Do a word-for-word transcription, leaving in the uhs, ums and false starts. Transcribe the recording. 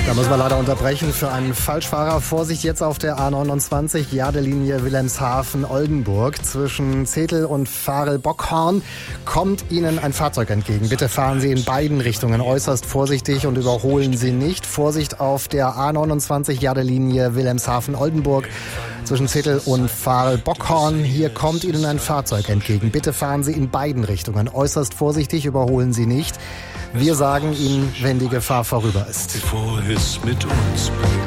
Da müssen wir leider unterbrechen für einen Falschfahrer. Vorsicht jetzt auf der A neunundzwanzig, Jadelinie Wilhelmshaven-Oldenburg. Zwischen Zetel und Varel-Bockhorn kommt Ihnen ein Fahrzeug entgegen. Bitte fahren Sie in beiden Richtungen äußerst vorsichtig und überholen Sie nicht. Vorsicht auf der A neunundzwanzig, Jadelinie Wilhelmshaven-Oldenburg. Zwischen Zetel und Varel-Bockhorn. Hier kommt Ihnen ein Fahrzeug entgegen. Bitte fahren Sie in beiden Richtungen äußerst vorsichtig, überholen Sie nicht. Wir sagen Ihnen, wenn die Gefahr vorüber ist. Bevor es mit uns beginnt.